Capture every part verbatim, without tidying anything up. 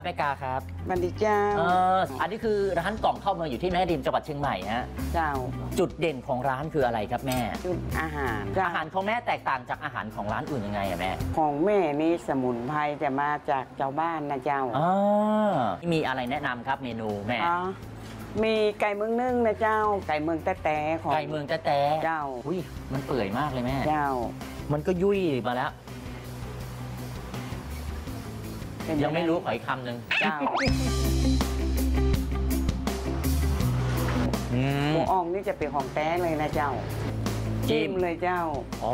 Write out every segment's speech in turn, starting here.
แม่กาครับบันดีเจ้าเอออันนี้คือร้านกล่องเข้าเมืองอยู่ที่แม่ริมจังหวัดเชียงใหม่ฮะเจ้าจุดเด่นของร้านคืออะไรครับแม่จุดอาหารอาหารของแม่แตกต่างจากอาหารของร้านอื่นยังไงอะแม่ของแม่นี่สมุนไพรจะมาจากเจ้าบ้านนะเจ้าอ๋อมีอะไรแนะนำครับเมนูแม่มีไก่เมืองนึ่งนะเจ้าไก่เมืองแต่แต่ของไก่เมืองแต่แต่เจ้าอุ้ยมันเปื่อยมากเลยแม่เจ้ามันก็ยุ่ยมาแล้วยังไม่รู้ขออีกคำหนึ่งเจ้าหมูอ่องนี่จะเป็นของแต้เลยนะเจ้าจิ้มเลยเจ้าอ๋อ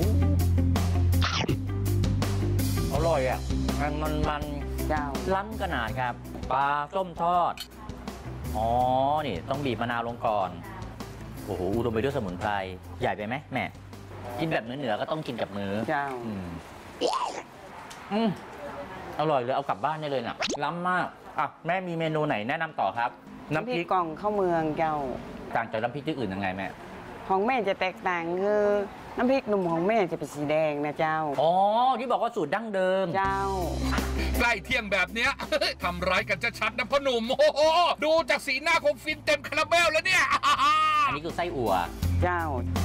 อร่อยอ่ะมันมันมันเจ้าล้ำขนาดครับปลาส้มทอดอ๋อนี่ต้องบีบมะนาวลงก่อนโอ้โหอุดมไปด้วยสมุนไพรใหญ่ไปไหมแม่กินแบบเหนือๆก็ต้องกินกับมือเจ้าอืมอืมอร่อยเลยเอากลับบ้านได้เลยน่ะล้ำมากอ่ะแม่มีเมนูไหนแนะนำต่อครับน้ำพริกกล่องข้าวเมืองเจ้าต่างจากน้ำพริกที่อื่นยังไงแม่ของแม่จะแตกต่างคือน้ำพริกหนุ่มของแม่จะเป็นสีแดงนะเจ้าอ๋อที่บอกว่าสูตรดั้งเดิมเจ้าใกล้เที่ยงแบบเนี้ยทำร้ายกันชัดๆนะพ่อหนุ่มโอ้โหดูจากสีหน้าคงฟินเต็มคาราเบลแล้วเนี่ยอันนี้คือไส้อั่วเจ้า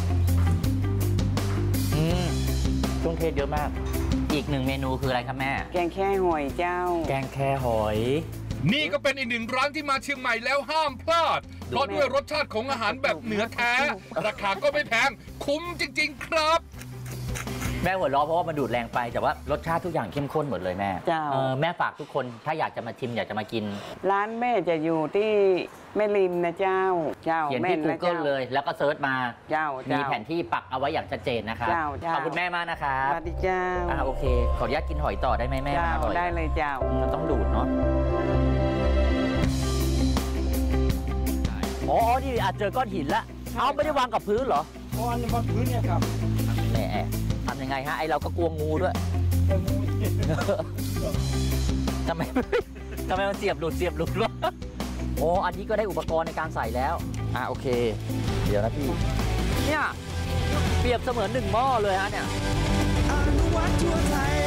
อืมเครื่องเทศเยอะมากอีกหนึ่งเมนูคืออะไรครับแม่แกงแค่หอยเจ้าแกงแค่หอยนี่ก็เป็นอีกหนึ่งร้านที่มาเชียงใหม่แล้วห้ามพลาดเพราะด้วยรสชาติของอาหารแบบเหนือแท้ราคาก็ไม่แพงคุ้มจริงๆครับแม่หัวเราะเพราะว่ามันดูดแรงไปแต่ว่ารสชาติทุกอย่างเข้มข้นหมดเลยแม่เจ้าแม่ฝากทุกคนถ้าอยากจะมาชิมอยากจะมากินร้านแม่จะอยู่ที่แม่ริมนะเจ้าเจ้าเขียนที่ Google เลยแล้วก็เซิร์ชมาเจ้ามีแผนที่ปักเอาไว้อย่างชัดเจนนะครับขอบคุณแม่มากนะครับสวัสดีเจ้าอ่าโอเคขออนุญาตกินหอยต่อได้ไหมแม่อร่อยได้เลยเจ้ามันต้องดูดเนาะอ๋อที่อาจเจอก้อนหินแล้วเอาไม่ได้วางกับพื้นเหรอวางบนพื้นเนี่ยครับแหมทำยังไงฮะไอเราก็กลัวงูด้วยทำไมทำไมมันเสียบหลุดเสียบหลุดวะโอ้อันนี้ก็ได้อุปกรณ์ในการใส่แล้วอ่ะโอเคเดี๋ยวนะพี่เนี่ยเปรียบเสมือนหนึ่งหม้อเลยฮะเนี่ย